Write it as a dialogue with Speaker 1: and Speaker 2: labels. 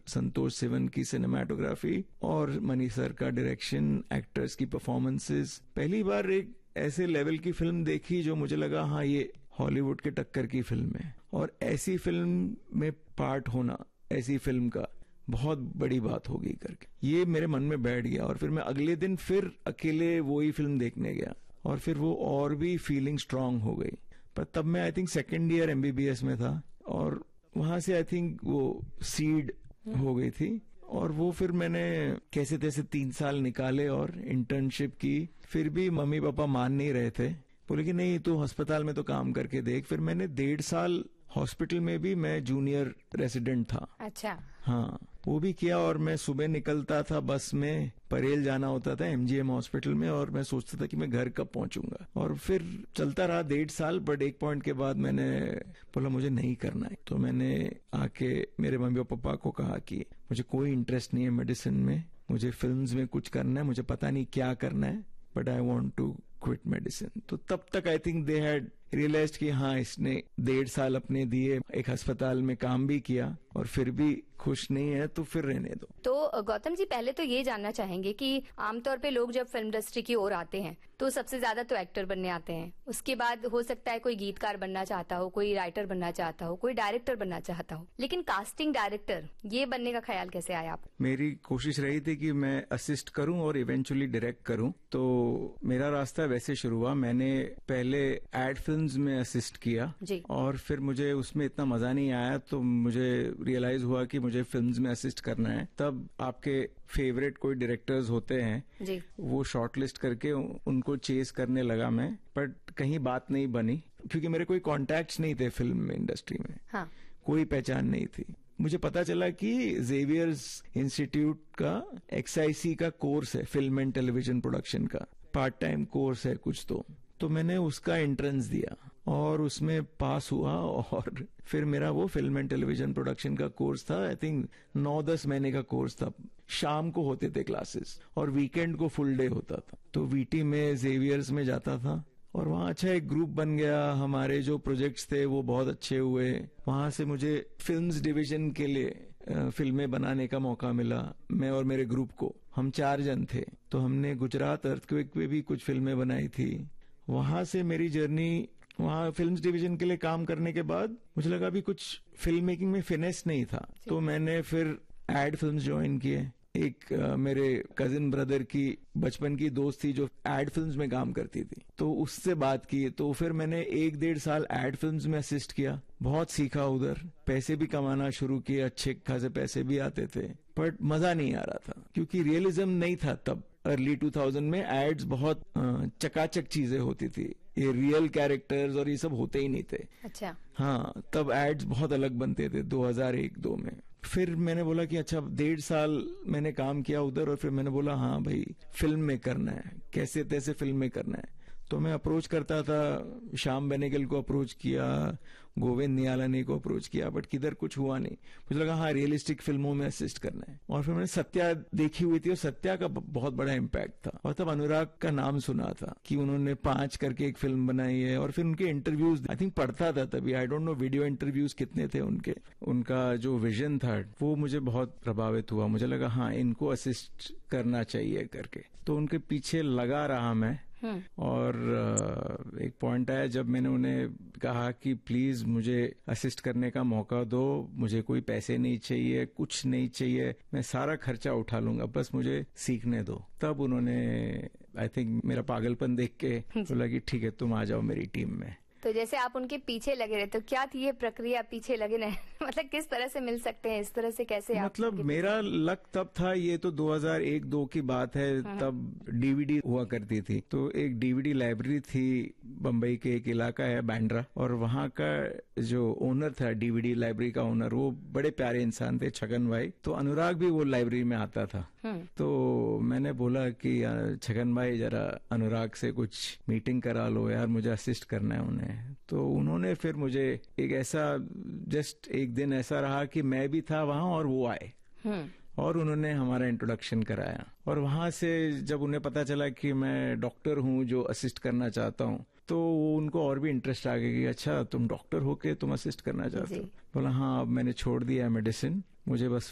Speaker 1: संतोष सिवन की सिनेमाटोग्राफी और money sir का डायरेक्शन, एक्टर्स की परफॉर्मेंसेस, पहली बार एक ऐसे लेवल की फिल्म देखी जो मुझे लगा हाँ ये हॉलीवुड के टक्कर की फिल्म है। और ऐसी फिल्म में पार्ट होना, ऐसी फिल्म का बहुत बड़ी बात होगी करके ये मेरे मन में बैठ गया। और फिर मैं अगले दिन फिर अकेले वही फिल्म देखने गया और फिर वो और भी फीलिंग स्ट्रांग हो गई। पर तब मैं I think second year MBBS में था और वहां से आई थिंक वो सीड हो गई थी। और वो फिर मैंने कैसे तैसे 3 साल निकाले और इंटर्नशिप की। फिर भी मम्मी पापा मान नहीं रहे थे, बोले कि नहीं तू अस्पताल में तो काम करके देख। फिर मैंने 1.5 साल हॉस्पिटल में भी मैं जूनियर रेसिडेंट था।
Speaker 2: अच्छा।
Speaker 1: हाँ, वो भी किया। और मैं सुबह निकलता था बस में, परेल जाना होता था MGM हॉस्पिटल में, और मैं सोचता था कि मैं घर कब पहुंचूंगा। और फिर चलता रहा 1.5 साल, बट एक पॉइंट के बाद मैंने बोला मुझे नहीं करना है। तो मैंने आके मेरे मम्मी पापा को कहा कि मुझे कोई इंटरेस्ट नहीं है मेडिसिन में, मुझे फिल्म्स में कुछ करना है, मुझे पता नहीं क्या करना है, but I want to quit medicine. तो तब तक I think they had realised कि हाँ इसने 1.5 साल अपने दिए, एक अस्पताल में काम भी किया और फिर भी खुश नहीं है तो फिर रहने दो।
Speaker 2: तो गौतम जी, पहले तो ये जानना चाहेंगे कि आमतौर पे लोग जब फिल्म इंडस्ट्री की ओर आते हैं तो सबसे ज्यादा तो एक्टर बनने आते हैं, उसके बाद हो सकता है कोई गीतकार बनना चाहता हो, कोई राइटर बनना चाहता हो, कोई डायरेक्टर बनना चाहता हो, लेकिन कास्टिंग डायरेक्टर ये बनने का ख्याल कैसे आया आप?
Speaker 1: मेरी कोशिश रही थी कि मैं असिस्ट करूं और इवेंचुअली डायरेक्ट करूं। तो मेरा रास्ता वैसे शुरू हुआ। मैंने पहले एड फिल्म्स में असिस्ट किया और फिर मुझे उसमें इतना मजा नहीं आया, तो मुझे रियलाइज हुआ कि मुझे फिल्म्स में असिस्ट करना है। तब आपके फेवरेट कोई डायरेक्टर्स होते हैं
Speaker 2: जी,
Speaker 1: वो शॉर्टलिस्ट करके उनको चेस करने लगा मैं, बट कहीं बात नहीं बनी क्योंकि मेरे कोई कॉन्टैक्ट्स नहीं थे फिल्म इंडस्ट्री में।
Speaker 2: हाँ।
Speaker 1: कोई पहचान नहीं थी। मुझे पता चला कि जेवियर्स इंस्टीट्यूट का XIC का कोर्स है, फिल्म एंड टेलीविजन प्रोडक्शन का पार्ट टाइम कोर्स है कुछ। तो मैंने उसका एंट्रेंस दिया और उसमें पास हुआ और फिर मेरा वो फिल्म एंड टेलीविजन प्रोडक्शन का कोर्स था। आई थिंक 9-10 महीने का कोर्स था। शाम को होते थे क्लासेस और वीकेंड को फुल डे होता था। तो VT में जेवियर्स में जाता था और वहाँ अच्छा एक ग्रुप बन गया। हमारे जो प्रोजेक्ट्स थे वो बहुत अच्छे हुए। वहां से मुझे फिल्म्स डिवीजन के लिए फिल्में बनाने का मौका मिला। मैं और मेरे ग्रुप को, हम 4 जन थे, तो हमने गुजरात अर्थक्वेक पे भी कुछ फिल्में बनाई थी। वहां से मेरी जर्नी, वहां फिल्म्स डिवीजन के लिए काम करने के बाद मुझे लगा अभी कुछ फिल्म मेकिंग में फिनेस नहीं था, तो मैंने फिर एड फिल्म्स ज्वाइन किए। एक मेरे कजिन ब्रदर की बचपन की दोस्त थी जो एड फिल्म्स में काम करती थी, तो उससे बात की। तो फिर मैंने 1-1.5 साल एड फिल्म्स में असिस्ट किया, बहुत सीखा उधर, पैसे भी कमाना शुरू किए, अच्छे खासे पैसे भी आते थे, बट मजा नहीं आ रहा था क्योंकि रियलिज्म नहीं था तब। अर्ली 2000 में एड्स बहुत चकाचक चीजें होती थी, ये रियल कैरेक्टर्स और ये सब होते ही नहीं थे।
Speaker 2: अच्छा।
Speaker 1: हाँ, तब एड्स बहुत अलग बनते थे 2001-2 में। फिर मैंने बोला कि अच्छा 1.5 साल मैंने काम किया उधर और फिर मैंने बोला हाँ भाई फिल्म में करना है, कैसे तैसे फिल्म में करना है। तो मैं अप्रोच करता था, श्याम बेनेगल को अप्रोच किया, गोविंद नियालानी को अप्रोच किया, बट किधर कुछ हुआ नहीं। मुझे लगा हाँ रियलिस्टिक फिल्मों में असिस्ट करना है। और फिर मैंने सत्या देखी हुई थी और सत्या का बहुत बड़ा इम्पैक्ट था। और तब अनुराग का नाम सुना था कि उन्होंने 5 करके एक फिल्म बनाई है और फिर उनके इंटरव्यूज आई थिंक पढ़ता था तभी, I don't know video interviews कितने थे उनके। उनका जो विजन था वो मुझे बहुत प्रभावित हुआ। मुझे लगा हाँ इनको असिस्ट करना चाहिए करके, तो उनके पीछे लगा रहा मैं। और एक पॉइंट आया जब मैंने उन्हें कहा कि प्लीज मुझे असिस्ट करने का मौका दो, मुझे कोई पैसे नहीं चाहिए, कुछ नहीं चाहिए, मैं सारा खर्चा उठा लूंगा, बस मुझे सीखने दो। तब उन्होंने आई थिंक मेरा पागलपन देख के बोला कि ठीक है तुम आ जाओ मेरी टीम में।
Speaker 2: तो जैसे आप उनके पीछे लगे रहे, तो क्या थी ये प्रक्रिया पीछे लगे रहे? मतलब किस तरह से मिल सकते हैं इस तरह से, कैसे?
Speaker 1: मतलब मेरा लक तब था, ये तो 2001-2 की बात है, तब DVD हुआ करती थी। तो एक DVD लाइब्रेरी थी, बम्बई के एक इलाका है बांद्रा, और वहां का जो ओनर था, DVD लाइब्रेरी का ओनर, वो बड़े प्यारे इंसान थे, छगन भाई। तो अनुराग भी वो लाइब्रेरी में आता था। तो मैंने बोला कि छगन भाई जरा अनुराग से कुछ मीटिंग करा लो यार, मुझे असिस्ट करना है उन्हें। तो उन्होंने फिर मुझे एक ऐसा, जस्ट एक दिन ऐसा रहा कि मैं भी था वहां और वो आए और उन्होंने हमारा इंट्रोडक्शन कराया। और वहां से जब उन्हें पता चला कि मैं डॉक्टर हूं जो असिस्ट करना चाहता हूं, तो उनको और भी इंटरेस्ट आ गया कि अच्छा तुम डॉक्टर होके तुम असिस्ट करना चाहते हो। बोला हाँ अब मैंने छोड़ दिया मेडिसिन, मुझे बस